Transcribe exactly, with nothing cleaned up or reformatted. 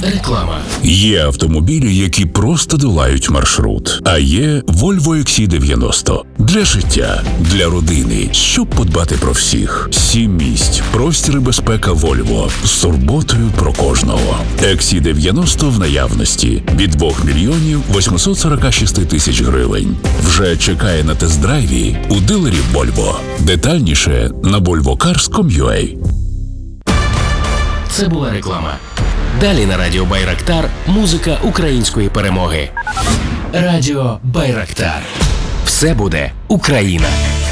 Реклама. Є автомобілі, які просто долають маршрут. А є Volvo ікс сі дев'яносто. Для життя, для родини, щоб подбати про всіх. Сім місць, простір і безпека Volvo. З турботою про кожного. ікс сі дев'яносто в наявності. Від двох мільйонів восьмисот сорок шість тисяч гривень. Вже чекає на тест-драйві у дилерів Volvo. Детальніше на volvo cars крапка ком крапка ю а. Це була реклама. Далі на Радіо Байрактар музика української перемоги. Радіо Байрактар. Все буде Україна.